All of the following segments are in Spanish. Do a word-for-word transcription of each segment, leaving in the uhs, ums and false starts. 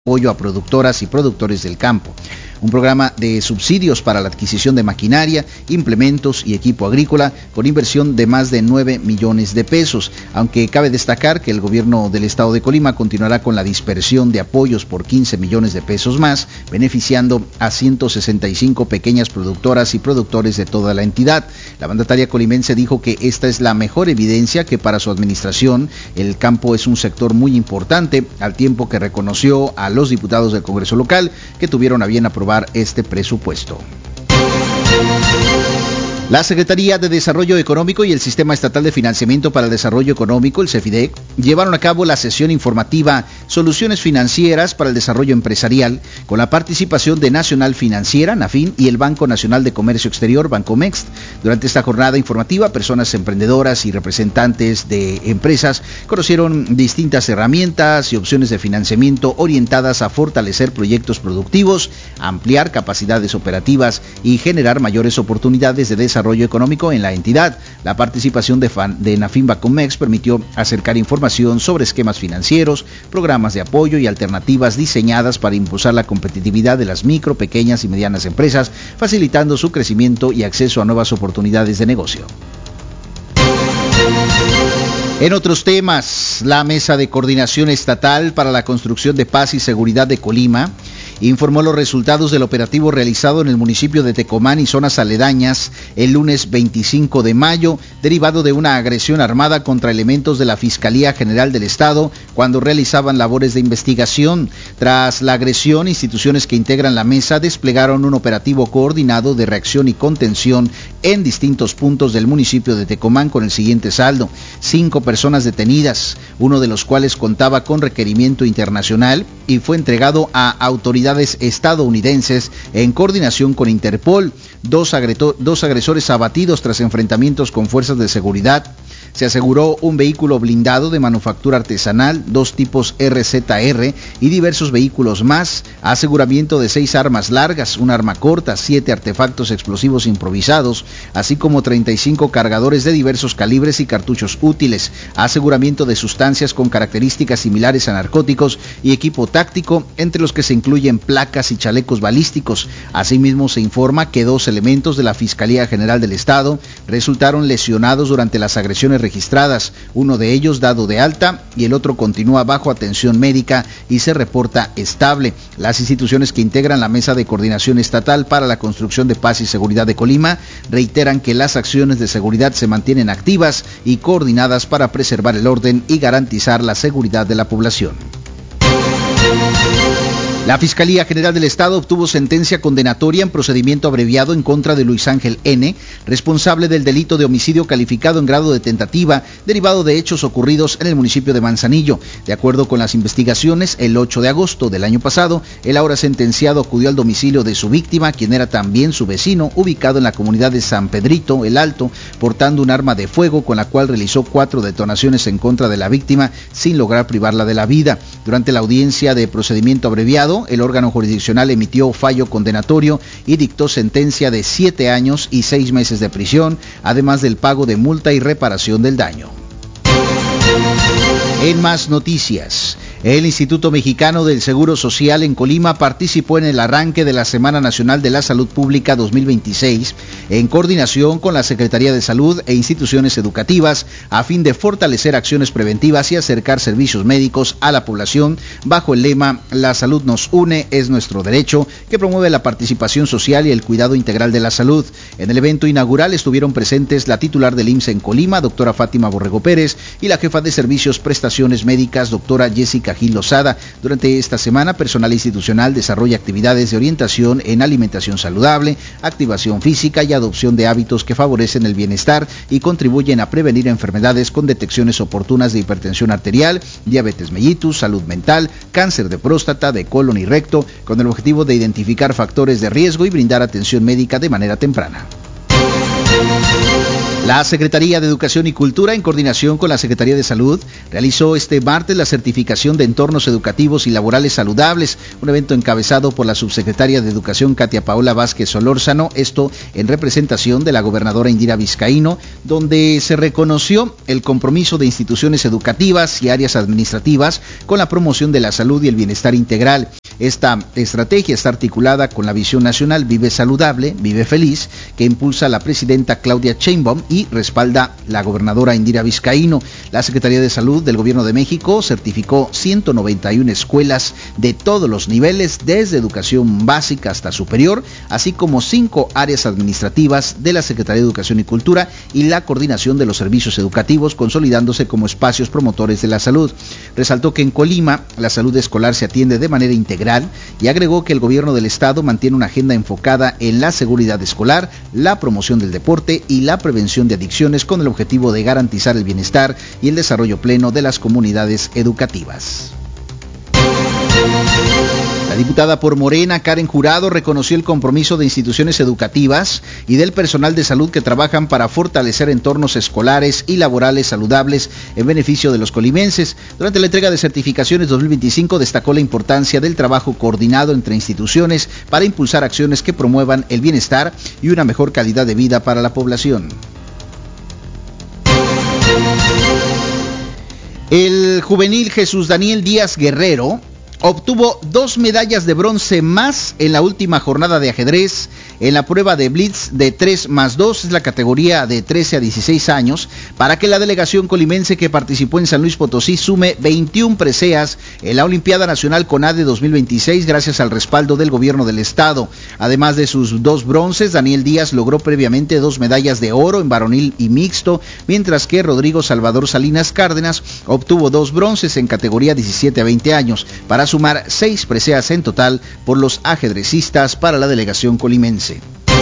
apoyo a productoras y productores del campo, un programa de subsidios para la adquisición de maquinaria, implementos y equipo agrícola con inversión de más de nueve millones de pesos, aunque cabe destacar que el gobierno del estado de Colima continuará con la dispersión de apoyos por quince millones de pesos más, beneficiando a ciento sesenta y cinco pequeñas productoras y productores de toda la entidad. La mandataria colimense dijo que esta es la mejor evidencia que para su administración el campo es un sector muy importante, al tiempo que reconoció a los diputados del Congreso local que tuvieron a bien aprobar este presupuesto. La Secretaría de Desarrollo Económico y el Sistema Estatal de Financiamiento para el Desarrollo Económico, el CEFIDEC, llevaron a cabo la sesión informativa Soluciones Financieras para el Desarrollo Empresarial, con la participación de Nacional Financiera, NAFIN, y el Banco Nacional de Comercio Exterior, Bancomext. Durante esta jornada informativa, personas emprendedoras y representantes de empresas conocieron distintas herramientas y opciones de financiamiento orientadas a fortalecer proyectos productivos, ampliar capacidades operativas y generar mayores oportunidades de desarrollo desarrollo económico en la entidad. La participación de, fan, de NAFIN Bancomext permitió acercar información sobre esquemas financieros, programas de apoyo y alternativas diseñadas para impulsar la competitividad de las micro, pequeñas y medianas empresas, facilitando su crecimiento y acceso a nuevas oportunidades de negocio. En otros temas, la Mesa de Coordinación Estatal para la Construcción de Paz y Seguridad de Colima informó los resultados del operativo realizado en el municipio de Tecomán y zonas aledañas el lunes veinticinco de mayo, derivado de una agresión armada contra elementos de la Fiscalía General del Estado cuando realizaban labores de investigación. Tras la agresión, instituciones que integran la mesa desplegaron un operativo coordinado de reacción y contención en distintos puntos del municipio de Tecomán con el siguiente saldo: cinco personas detenidas, uno de los cuales contaba con requerimiento internacional y fue entregado a autoridades estadounidenses en coordinación con Interpol, dos, agreto, dos agresores abatidos tras enfrentamientos con fuerzas de seguridad. Se aseguró un vehículo blindado de manufactura artesanal, dos tipos R Z R y diversos vehículos más, aseguramiento de seis armas largas, un arma corta, siete artefactos explosivos improvisados, así como treinta y cinco cargadores de diversos calibres y cartuchos útiles, aseguramiento de sustancias con características similares a narcóticos y equipo táctico, entre los que se incluyen placas y chalecos balísticos. Asimismo, se informa que dos elementos de la Fiscalía General del Estado resultaron lesionados durante las agresiones registradas, uno de ellos dado de alta y el otro continúa bajo atención médica y se reporta estable. Las instituciones que integran la Mesa de Coordinación Estatal para la Construcción de Paz y Seguridad de Colima reiteran que las acciones de seguridad se mantienen activas y coordinadas para preservar el orden y garantizar la seguridad de la población. La Fiscalía General del Estado obtuvo sentencia condenatoria en procedimiento abreviado en contra de Luis Ángel N., responsable del delito de homicidio calificado en grado de tentativa, derivado de hechos ocurridos en el municipio de Manzanillo. De acuerdo con las investigaciones, el ocho de agosto del año pasado, el ahora sentenciado acudió al domicilio de su víctima, quien era también su vecino, ubicado en la comunidad de San Pedrito, El Alto, portando un arma de fuego con la cual realizó cuatro detonaciones en contra de la víctima sin lograr privarla de la vida. Durante la audiencia de procedimiento abreviado, el órgano jurisdiccional emitió fallo condenatorio y dictó sentencia de siete años y seis meses de prisión, además del pago de multa y reparación del daño. En más noticias, el Instituto Mexicano del Seguro Social en Colima participó en el arranque de la Semana Nacional de la Salud Pública dos mil veintiséis en coordinación con la Secretaría de Salud e instituciones educativas a fin de fortalecer acciones preventivas y acercar servicios médicos a la población bajo el lema La salud nos une, es nuestro derecho, que promueve la participación social y el cuidado integral de la salud. En el evento inaugural estuvieron presentes la titular del I M S S en Colima, doctora Fátima Borrego Pérez, y la jefa de Servicios Prestaciones Médicas, doctora Jessica Gil Lozada. Durante esta semana, personal institucional desarrolla actividades de orientación en alimentación saludable, activación física y adopción de hábitos que favorecen el bienestar y contribuyen a prevenir enfermedades con detecciones oportunas de hipertensión arterial, diabetes mellitus, salud mental, cáncer de próstata, de colon y recto, con el objetivo de identificar factores de riesgo y brindar atención médica de manera temprana. La Secretaría de Educación y Cultura, en coordinación con la Secretaría de Salud, realizó este martes la certificación de entornos educativos y laborales saludables, un evento encabezado por la subsecretaria de Educación, Katia Paola Vázquez Solórzano, esto en representación de la gobernadora Indira Vizcaíno, donde se reconoció el compromiso de instituciones educativas y áreas administrativas con la promoción de la salud y el bienestar integral. Esta estrategia está articulada con la visión nacional Vive Saludable, Vive Feliz, que impulsa la presidenta Claudia Sheinbaum y respalda la gobernadora Indira Vizcaíno. La Secretaría de Salud del Gobierno de México certificó ciento noventa y una escuelas de todos los niveles, desde educación básica hasta superior, así como cinco áreas administrativas de la Secretaría de Educación y Cultura y la coordinación de los servicios educativos, consolidándose como espacios promotores de la salud. Resaltó que en Colima la salud escolar se atiende de manera integral y agregó que el gobierno del estado mantiene una agenda enfocada en la seguridad escolar, la promoción del deporte y la prevención de adicciones, con el objetivo de garantizar el bienestar y el desarrollo pleno de las comunidades educativas. La diputada por Morena, Karen Jurado, reconoció el compromiso de instituciones educativas y del personal de salud que trabajan para fortalecer entornos escolares y laborales saludables en beneficio de los colimenses. Durante la entrega de certificaciones dos mil veinticinco destacó la importancia del trabajo coordinado entre instituciones para impulsar acciones que promuevan el bienestar y una mejor calidad de vida para la población. El juvenil Jesús Daniel Díaz Guerrero obtuvo dos medallas de bronce más en la última jornada de ajedrez en la prueba de Blitz de tres más dos, es la categoría de trece a dieciséis años, para que la delegación colimense que participó en San Luis Potosí sume veintiuna preseas en la Olimpiada Nacional CONADE dos mil veintiséis, gracias al respaldo del gobierno del estado. Además de sus dos bronces, Daniel Díaz logró previamente dos medallas de oro en varonil y mixto, mientras que Rodrigo Salvador Salinas Cárdenas obtuvo dos bronces en categoría diecisiete a veinte años, para sumar seis preseas en total por los ajedrecistas para la delegación colimense.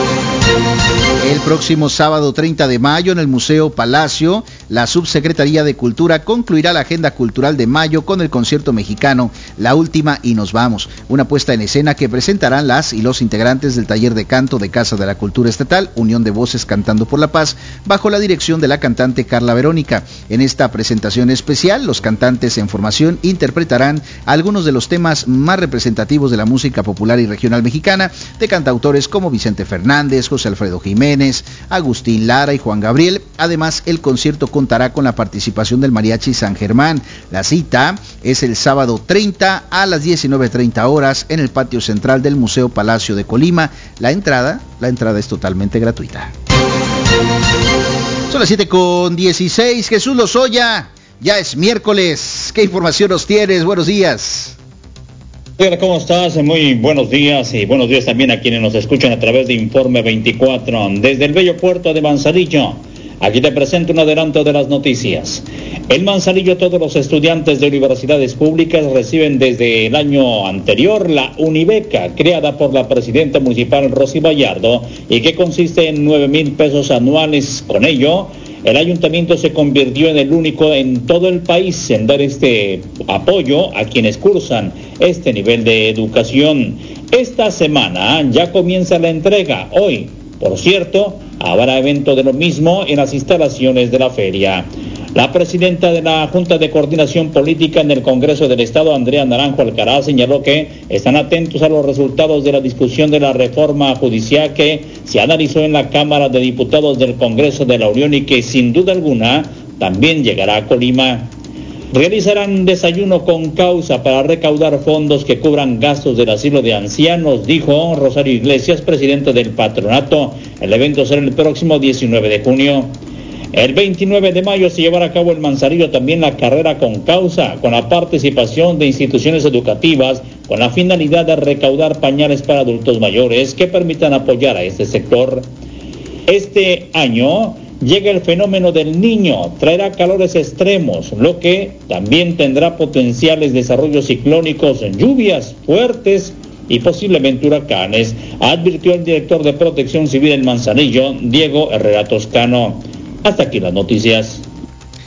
El próximo sábado treinta de mayo en el Museo Palacio, la Subsecretaría de Cultura concluirá la agenda cultural de mayo con el concierto mexicano La Última y Nos Vamos, una puesta en escena que presentarán las y los integrantes del taller de canto de Casa de la Cultura Estatal, Unión de Voces Cantando por la Paz, bajo la dirección de la cantante Carla Verónica. En esta presentación especial, los cantantes en formación interpretarán algunos de los temas más representativos de la música popular y regional mexicana, de cantautores como Vicente Fernández, José Alfredo Jiménez, Agustín Lara y Juan Gabriel. Además, el concierto contará con la participación del Mariachi San Germán. La cita es el sábado treinta a las diecinueve treinta horas en el patio central del Museo Palacio de Colima. La entrada, la entrada es totalmente gratuita. Son las siete con dieciséis. Jesús Lozoya, ya es miércoles. ¿Qué información nos tienes? Buenos días. Hola, ¿cómo estás? Muy buenos días y buenos días también a quienes nos escuchan a través de Informe veinticuatro desde el bello puerto de Manzanillo. Aquí te presento un adelanto de las noticias. En Manzanillo todos los estudiantes de universidades públicas reciben desde el año anterior la Unibeca, creada por la presidenta municipal Rosy Vallardo y que consiste en nueve mil pesos anuales. Con ello, el ayuntamiento se convirtió en el único en todo el país en dar este apoyo a quienes cursan este nivel de educación. Esta semana ya comienza la entrega. Hoy, por cierto, habrá evento de lo mismo en las instalaciones de la feria. La presidenta de la Junta de Coordinación Política en el Congreso del Estado, Andrea Naranjo Alcaraz, señaló que están atentos a los resultados de la discusión de la reforma judicial que se analizó en la Cámara de Diputados del Congreso de la Unión y que sin duda alguna también llegará a Colima. Realizarán desayuno con causa para recaudar fondos que cubran gastos del asilo de ancianos, dijo Rosario Iglesias, presidente del patronato. El evento será el próximo diecinueve de junio. El veintinueve de mayo se llevará a cabo en Manzanillo también la carrera con causa, con la participación de instituciones educativas, con la finalidad de recaudar pañales para adultos mayores que permitan apoyar a este sector. Este año llega el fenómeno del Niño, traerá calores extremos, lo que también tendrá potenciales desarrollos ciclónicos, lluvias fuertes y posiblemente huracanes, advirtió el director de Protección Civil en Manzanillo, Diego Herrera Toscano. Hasta aquí las noticias.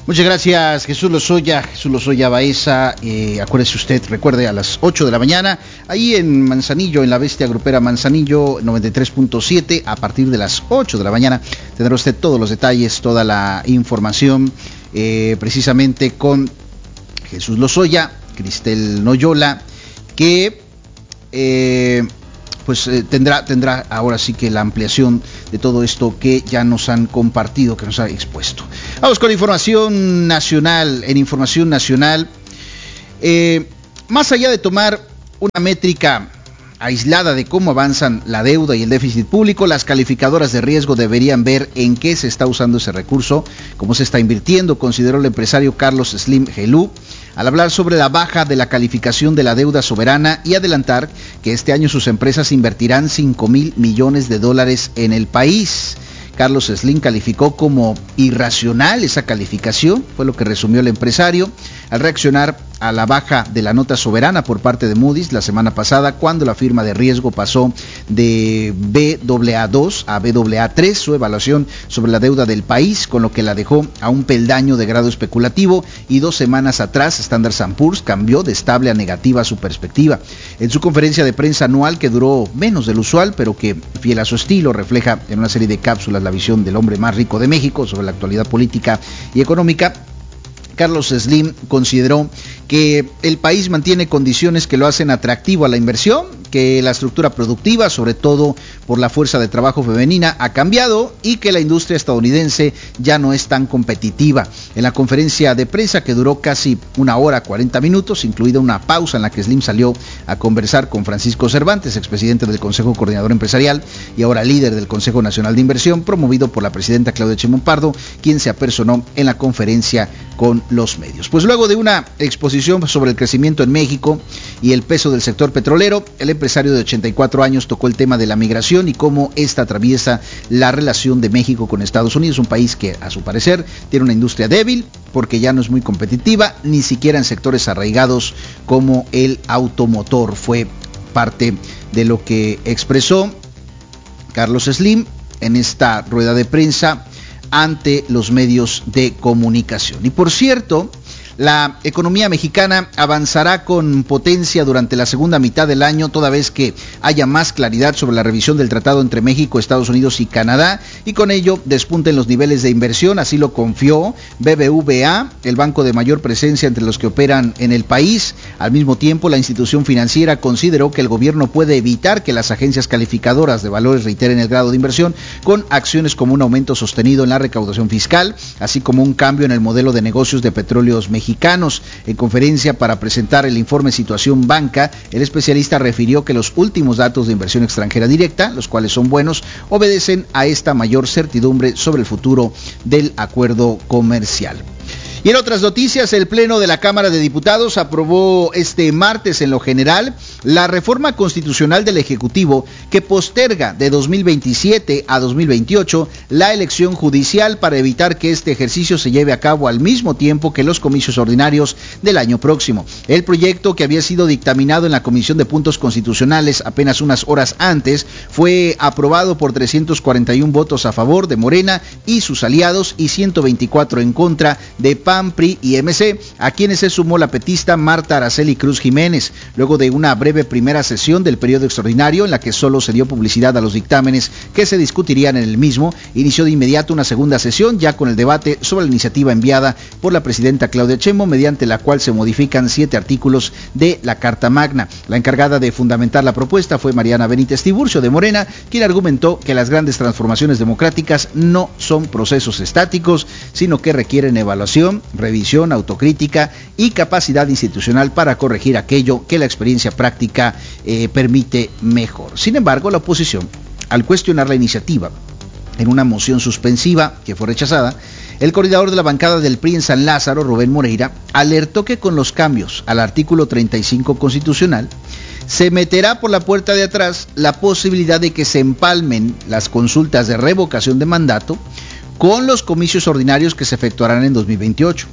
Muchas gracias, Jesús Lozoya, Jesús Lozoya Baeza. Eh, acuérdese usted, recuerde, a las ocho de la mañana, ahí en Manzanillo, en la bestia grupera Manzanillo noventa y tres punto siete, a partir de las ocho de la mañana, tendrá usted todos los detalles, toda la información, eh, precisamente con Jesús Lozoya, Cristel Noyola, que eh, pues eh, tendrá, tendrá ahora sí que la ampliación de todo esto que ya nos han compartido, que nos ha expuesto. Vamos con información nacional. En información nacional, eh, más allá de tomar una métrica aislada de cómo avanzan la deuda y el déficit público, las calificadoras de riesgo deberían ver en qué se está usando ese recurso, cómo se está invirtiendo, consideró el empresario Carlos Slim Helú, al hablar sobre la baja de la calificación de la deuda soberana y adelantar que este año sus empresas invertirán cinco mil millones de dólares en el país. Carlos Slim calificó como irracional esa calificación, fue lo que resumió el empresario, al reaccionar a la baja de la nota soberana por parte de Moody's la semana pasada, cuando la firma de riesgo pasó de B A A dos a B A A tres, su evaluación sobre la deuda del país, con lo que la dejó a un peldaño de grado especulativo, y dos semanas atrás Standard and Poor's cambió de estable a negativa su perspectiva. En su conferencia de prensa anual, que duró menos del usual, pero que, fiel a su estilo, refleja en una serie de cápsulas la visión del hombre más rico de México sobre la actualidad política y económica, Carlos Slim consideró que el país mantiene condiciones que lo hacen atractivo a la inversión, que la estructura productiva, sobre todo por la fuerza de trabajo femenina, ha cambiado y que la industria estadounidense ya no es tan competitiva. En la conferencia de prensa, que duró casi una hora cuarenta minutos, incluida una pausa en la que Slim salió a conversar con Francisco Cervantes, expresidente del Consejo Coordinador Empresarial y ahora líder del Consejo Nacional de Inversión, promovido por la presidenta Claudia Sheinbaum Pardo, quien se apersonó en la conferencia con los medios. Pues luego de una exposición sobre el crecimiento en México y el peso del sector petrolero, el empresario de ochenta y cuatro años tocó el tema de la migración y cómo esta atraviesa la relación de México con Estados Unidos, un país que, a su parecer, tiene una industria débil porque ya no es muy competitiva, ni siquiera en sectores arraigados como el automotor. Fue parte de lo que expresó Carlos Slim en esta rueda de prensa ante los medios de comunicación. Y por cierto, la economía mexicana avanzará con potencia durante la segunda mitad del año, toda vez que haya más claridad sobre la revisión del tratado entre México, Estados Unidos y Canadá, y con ello despunten los niveles de inversión. Así lo confió B B V A, el banco de mayor presencia entre los que operan en el país. Al mismo tiempo, la institución financiera consideró que el gobierno puede evitar que las agencias calificadoras de valores reiteren el grado de inversión con acciones como un aumento sostenido en la recaudación fiscal, así como un cambio en el modelo de negocios de petróleos mexicanos. Mexicanos. En conferencia para presentar el informe Situación Banca, el especialista refirió que los últimos datos de inversión extranjera directa, los cuales son buenos, obedecen a esta mayor certidumbre sobre el futuro del acuerdo comercial. Y en otras noticias, el Pleno de la Cámara de Diputados aprobó este martes en lo general la reforma constitucional del Ejecutivo que posterga de dos mil veintisiete a dos mil veintiocho la elección judicial para evitar que este ejercicio se lleve a cabo al mismo tiempo que los comicios ordinarios del año próximo. El proyecto, que había sido dictaminado en la Comisión de Puntos Constitucionales apenas unas horas antes, fue aprobado por trescientos cuarenta y uno votos a favor de Morena y sus aliados y ciento veinticuatro en contra de P A N, P R I y M C, a quienes se sumó la petista Marta Araceli Cruz Jiménez. Luego de una breve primera sesión del periodo extraordinario en la que solo se dio publicidad a los dictámenes que se discutirían en el mismo, inició de inmediato una segunda sesión ya con el debate sobre la iniciativa enviada por la presidenta Claudia Sheinbaum, mediante la cual se modifican siete artículos de la Carta Magna. La encargada de fundamentar la propuesta fue Mariana Benítez Tiburcio de Morena, quien argumentó que las grandes transformaciones democráticas no son procesos estáticos, sino que requieren evaluación, revisión, autocrítica y capacidad institucional para corregir aquello que la experiencia práctica eh, permite mejor. Sin embargo, la oposición, al cuestionar la iniciativa en una moción suspensiva que fue rechazada, el coordinador de la bancada del P R I en San Lázaro, Rubén Moreira, alertó que con los cambios al artículo treinta y cinco constitucional se meterá por la puerta de atrás la posibilidad de que se empalmen las consultas de revocación de mandato con los comicios ordinarios que se efectuarán en dos mil veintiocho.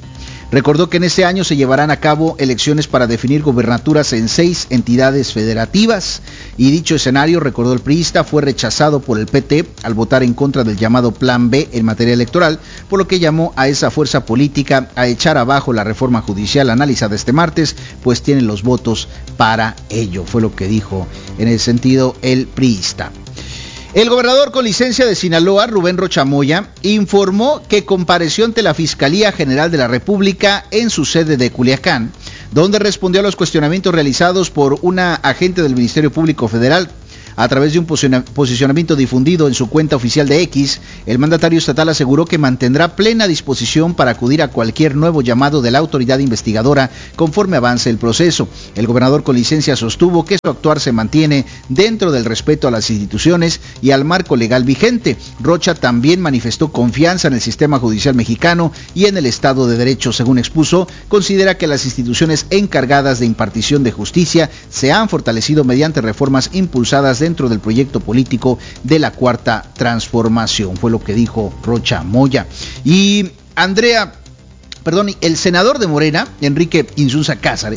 Recordó que en este año se llevarán a cabo elecciones para definir gubernaturas en seis entidades federativas y dicho escenario, recordó el priista, fue rechazado por el P T al votar en contra del llamado Plan B en materia electoral, por lo que llamó a esa fuerza política a echar abajo la reforma judicial analizada este martes, pues tienen los votos para ello, fue lo que dijo en ese sentido el priista. El gobernador con licencia de Sinaloa, Rubén Rocha Moya, informó que compareció ante la Fiscalía General de la República en su sede de Culiacán, donde respondió a los cuestionamientos realizados por una agente del Ministerio Público Federal. A través de un posicionamiento difundido en su cuenta oficial de X, el mandatario estatal aseguró que mantendrá plena disposición para acudir a cualquier nuevo llamado de la autoridad investigadora conforme avance el proceso. El gobernador con licencia sostuvo que su actuar se mantiene dentro del respeto a las instituciones y al marco legal vigente. Rocha también manifestó confianza en el sistema judicial mexicano y en el Estado de Derecho. Según expuso, considera que las instituciones encargadas de impartición de justicia se han fortalecido mediante reformas impulsadas dentro del proyecto político de la Cuarta Transformación, fue lo que dijo Rocha Moya. Y Andrea, perdón, el senador de Morena, Enrique Insunza Cázares,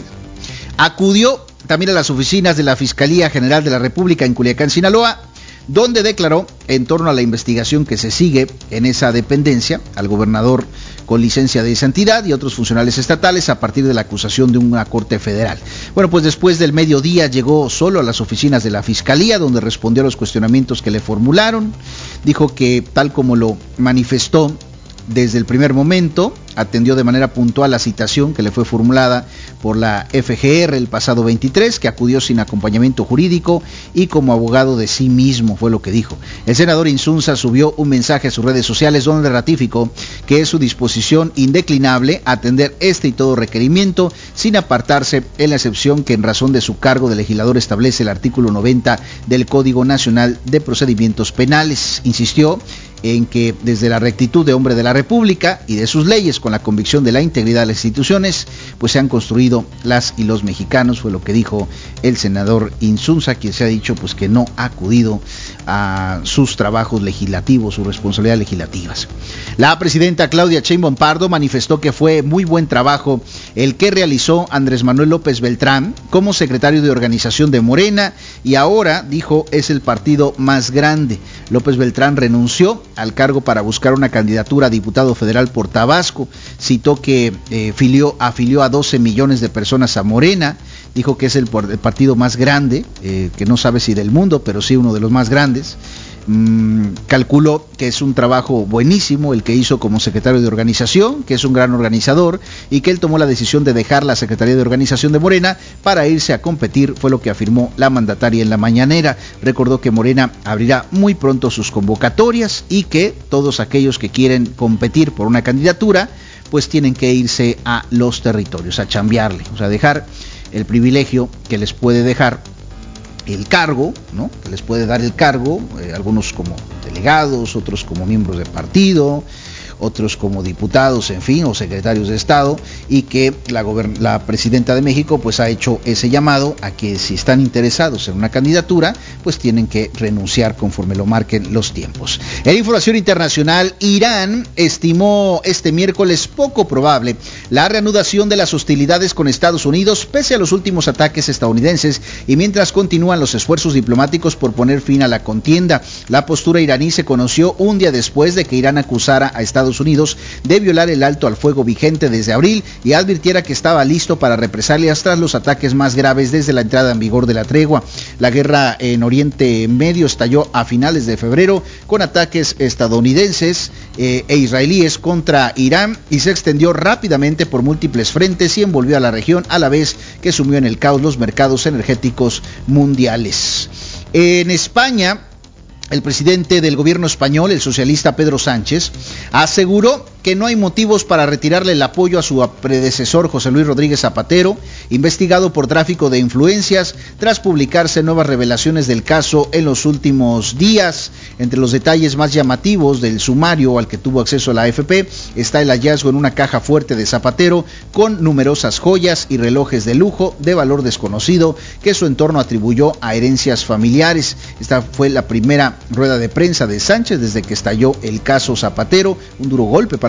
acudió también a las oficinas de la Fiscalía General de la República en Culiacán, Sinaloa, donde declaró en torno a la investigación que se sigue en esa dependencia al gobernador con licencia de esa entidad y otros funcionarios estatales a partir de la acusación de una corte federal. Bueno, pues después del mediodía llegó solo a las oficinas de la Fiscalía, donde respondió a los cuestionamientos que le formularon. Dijo que, tal como lo manifestó desde el primer momento, atendió de manera puntual la citación que le fue formulada por la F G R el pasado veintitrés, que acudió sin acompañamiento jurídico y como abogado de sí mismo, fue lo que dijo. El senador Insunza subió un mensaje a sus redes sociales donde ratificó que es su disposición indeclinable a atender este y todo requerimiento, sin apartarse en la excepción que en razón de su cargo de legislador establece el artículo noventa del Código Nacional de Procedimientos Penales. Insistió en que desde la rectitud de hombre de la República y de sus leyes, con la convicción de la integridad de las instituciones, pues se han construido las y los mexicanos, fue lo que dijo el senador Insunza, quien se ha dicho pues que no ha acudido a sus trabajos legislativos, sus responsabilidades legislativas. La presidenta Claudia Sheinbaum Pardo manifestó que fue muy buen trabajo el que realizó Andrés Manuel López Beltrán como secretario de organización de Morena y ahora, dijo, es el partido más grande. López Beltrán renunció al cargo para buscar una candidatura a diputado federal por Tabasco. Citó que eh, filió, afilió a doce millones de personas a Morena. Dijo que es el, el partido más grande, eh, que no sabe si del mundo, pero sí uno de los más grandes. Mm, calculó que es un trabajo buenísimo el que hizo como secretario de organización, que es un gran organizador y que él tomó la decisión de dejar la Secretaría de Organización de Morena para irse a competir, fue lo que afirmó la mandataria en la mañanera. Recordó que Morena abrirá muy pronto sus convocatorias y que todos aquellos que quieren competir por una candidatura pues tienen que irse a los territorios, a chambearle, o sea, dejar el privilegio que les puede dejar el cargo, ¿no? Que les puede dar el cargo, eh, algunos como delegados, otros como miembros de partido, otros como diputados, en fin, o secretarios de Estado, y que la, gobern- la presidenta de México pues ha hecho ese llamado a que si están interesados en una candidatura, pues tienen que renunciar conforme lo marquen los tiempos. En información internacional, Irán estimó este miércoles poco probable la reanudación de las hostilidades con Estados Unidos pese a los últimos ataques estadounidenses y mientras continúan los esfuerzos diplomáticos por poner fin a la contienda. La postura iraní se conoció un día después de que Irán acusara a Estados Unidos de violar el alto al fuego vigente desde abril y advirtiera que estaba listo para represalias tras los ataques más graves desde la entrada en vigor de la tregua. La guerra en Oriente Medio estalló a finales de febrero con ataques estadounidenses eh, e israelíes contra Irán y se extendió rápidamente por múltiples frentes y envolvió a la región a la vez que sumió en el caos los mercados energéticos mundiales. En España, el presidente del gobierno español, el socialista Pedro Sánchez, aseguró que no hay motivos para retirarle el apoyo a su predecesor José Luis Rodríguez Zapatero, investigado por tráfico de influencias, tras publicarse nuevas revelaciones del caso en los últimos días. Entre los detalles más llamativos del sumario al que tuvo acceso la A F P está el hallazgo en una caja fuerte de Zapatero con numerosas joyas y relojes de lujo de valor desconocido que su entorno atribuyó a herencias familiares. Esta fue la primera rueda de prensa de Sánchez desde que estalló el caso Zapatero, un duro golpe para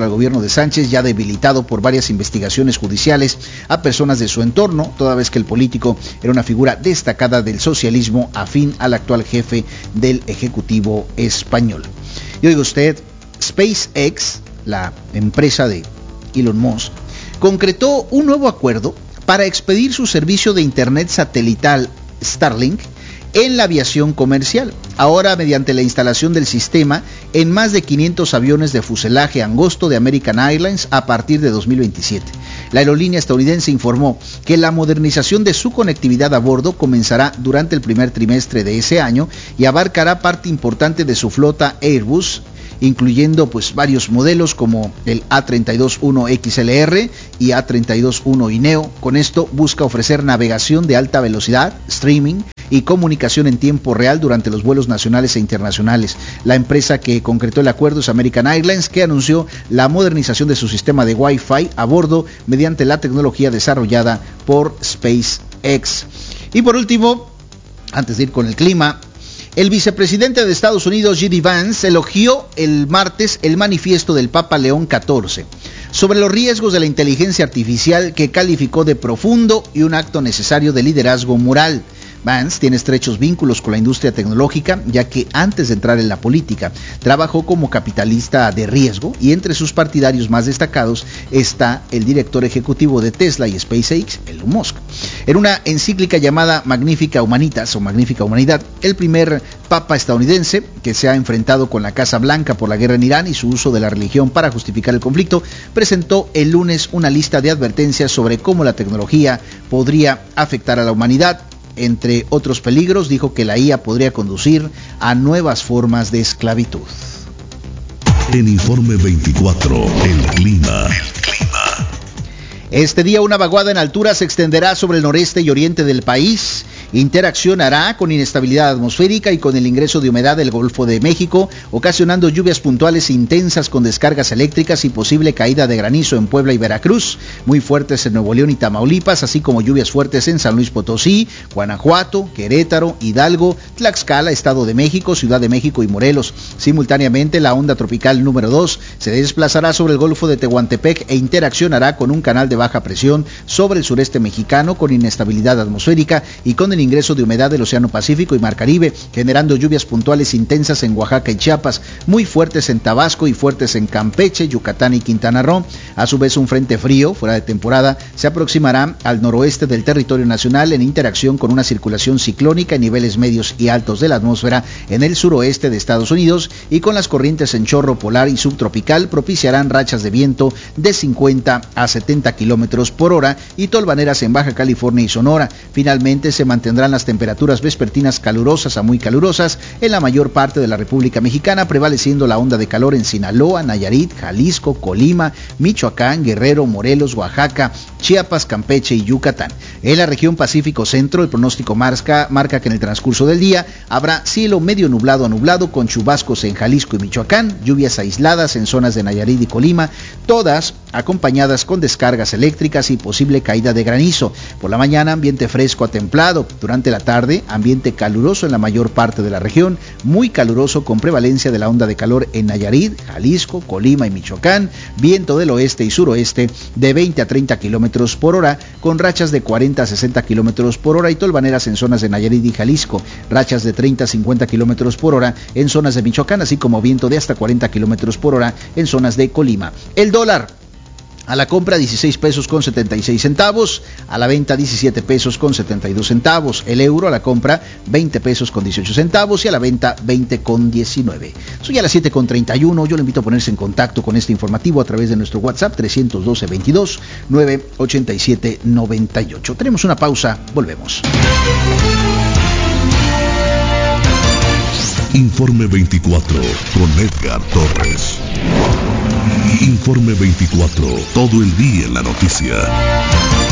para el gobierno de Sánchez, ya debilitado por varias investigaciones judiciales a personas de su entorno, toda vez que el político era una figura destacada del socialismo afín al actual jefe del Ejecutivo español. Y oiga usted, SpaceX, la empresa de Elon Musk, concretó un nuevo acuerdo para expedir su servicio de internet satelital Starlink en la aviación comercial, ahora mediante la instalación del sistema en más de quinientos aviones de fuselaje angosto de American Airlines a partir de dos mil veintisiete. La aerolínea estadounidense informó que la modernización de su conectividad a bordo comenzará durante el primer trimestre de ese año y abarcará parte importante de su flota Airbus, incluyendo pues varios modelos como el A treinta y dos uno X L R y A treinta y dos uno I Neo. Con esto busca ofrecer navegación de alta velocidad, streaming y comunicación en tiempo real durante los vuelos nacionales e internacionales. La empresa que concretó el acuerdo es American Airlines, que anunció la modernización de su sistema de Wi-Fi a bordo mediante la tecnología desarrollada por SpaceX. Y por último, antes de ir con el clima, el vicepresidente de Estados Unidos, J D Vance, elogió el martes el manifiesto del Papa León catorce sobre los riesgos de la inteligencia artificial, que calificó de profundo y un acto necesario de liderazgo moral. Vance tiene estrechos vínculos con la industria tecnológica, ya que antes de entrar en la política trabajó como capitalista de riesgo, y entre sus partidarios más destacados está el director ejecutivo de Tesla y SpaceX, Elon Musk. En una encíclica llamada Magnifica Humanitas o Magnífica Humanidad, el primer papa estadounidense que se ha enfrentado con la Casa Blanca por la guerra en Irán y su uso de la religión para justificar el conflicto, presentó el lunes una lista de advertencias sobre cómo la tecnología podría afectar a la humanidad. Entre otros peligros, dijo que la I A podría conducir a nuevas formas de esclavitud. En Informe veinticuatro, el clima. El clima. Este día una vaguada en altura se extenderá sobre el noreste y oriente del país. Interaccionará con inestabilidad atmosférica y con el ingreso de humedad del Golfo de México, ocasionando lluvias puntuales intensas con descargas eléctricas y posible caída de granizo en Puebla y Veracruz, muy fuertes en Nuevo León y Tamaulipas, así como lluvias fuertes en San Luis Potosí, Guanajuato, Querétaro, Hidalgo, Tlaxcala, Estado de México, Ciudad de México y Morelos. Simultáneamente, la onda tropical número dos se desplazará sobre el Golfo de Tehuantepec e interaccionará con un canal de baja presión sobre el sureste mexicano con inestabilidad atmosférica y con el ingreso de humedad del Océano Pacífico y Mar Caribe, generando lluvias puntuales intensas en Oaxaca y Chiapas, muy fuertes en Tabasco y fuertes en Campeche, Yucatán y Quintana Roo. A su vez, un frente frío, fuera de temporada, se aproximará al noroeste del territorio nacional en interacción con una circulación ciclónica en niveles medios y altos de la atmósfera en el suroeste de Estados Unidos, y con las corrientes en chorro polar y subtropical propiciarán rachas de viento de cincuenta a setenta kilómetros por hora y tolvaneras en Baja California y Sonora. Finalmente, se mantendrán las temperaturas vespertinas calurosas a muy calurosas en la mayor parte de la República Mexicana, prevaleciendo la onda de calor en Sinaloa, Nayarit, Jalisco, Colima, Michoacán, Guerrero, Morelos, Oaxaca, Chiapas, Campeche y Yucatán. En la región Pacífico Centro, el pronóstico marca, marca que en el transcurso del día habrá cielo medio nublado a nublado con chubascos en Jalisco y Michoacán, lluvias aisladas en zonas de Nayarit y Colima, todas acompañadas con descargas eléctricas y posible caída de granizo. Por la mañana, ambiente fresco a templado. Durante la tarde, ambiente caluroso en la mayor parte de la región, muy caluroso con prevalencia de la onda de calor en Nayarit, Jalisco, Colima y Michoacán, viento del oeste y suroeste de veinte a treinta kilómetros por hora, con rachas de cuarenta a sesenta kilómetros por hora y tolvaneras en zonas de Nayarit y Jalisco, rachas de treinta a cincuenta kilómetros por hora en zonas de Michoacán, así como viento de hasta cuarenta kilómetros por hora en zonas de Colima. El dólar a la compra dieciséis pesos con setenta y seis centavos, a la venta diecisiete pesos con setenta y dos centavos. El euro a la compra veinte pesos con dieciocho centavos y a la venta veinte con diecinueve. Soy a las siete con treinta y uno. Yo le invito a ponerse en contacto con este informativo a través de nuestro WhatsApp trescientos doce, veintidós, nueve ochenta y siete, noventa y ocho. Tenemos una pausa, volvemos. Informe veinticuatro con Edgar Torres. Informe veinticuatro, todo el día en la noticia.